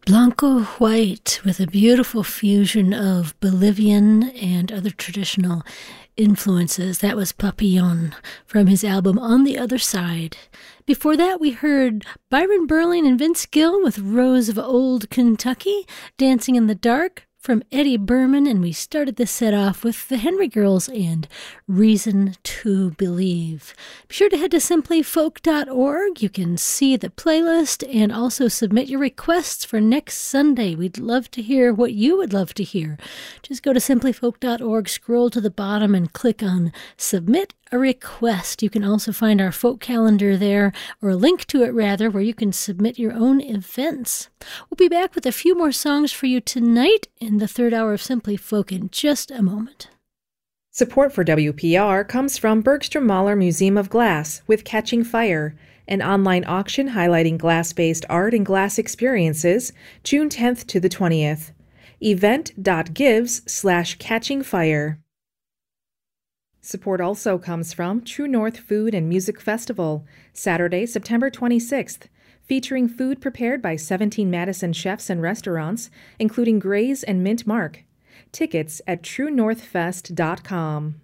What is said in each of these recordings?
Blanco White with a beautiful fusion of Bolivian and other traditional influences. That was Papillon from his album On the Other Side. Before that, we heard Byron Berling and Vince Gill with Rose of Old Kentucky, Dancing in the Dark from Eddie Berman, and we started the set off with the Henry Girls and Reason to Believe. Be sure to head to simplyfolk.org. You can see the playlist and also submit your requests for next Sunday. We'd love to hear what you would love to hear. Just go to simplyfolk.org, scroll to the bottom, and click on Submit a Request. You can also find our folk calendar there, or a link to it rather, where you can submit your own events. We'll be back with a few more songs for you tonight in the third hour of Simply Folk in just a moment. Support for WPR comes from Bergstrom Mahler Museum of Glass with Catching Fire, an online auction highlighting glass-based art and glass experiences, June 10th to the 20th. event.gives/catchingfire. Support also comes from True North Food and Music Festival, Saturday, September 26th, featuring food prepared by 17 Madison chefs and restaurants, including Gray's and Mint Mark. Tickets at truenorthfest.com.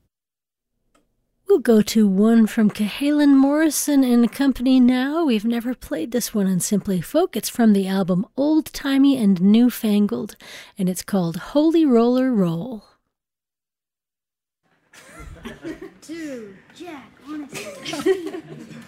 We'll go to one from Cahalan Morrison and Company now. We've never played this one on Simply Folk. It's from the album Old Timey and Newfangled, and it's called Holy Roller Roll. 2, Jack, on his feet.